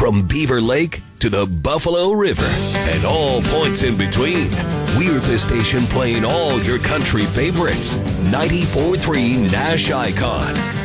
From Beaver Lake to the Buffalo River and all points in between, we're the station playing all your country favorites. 94.3 Nash Icon.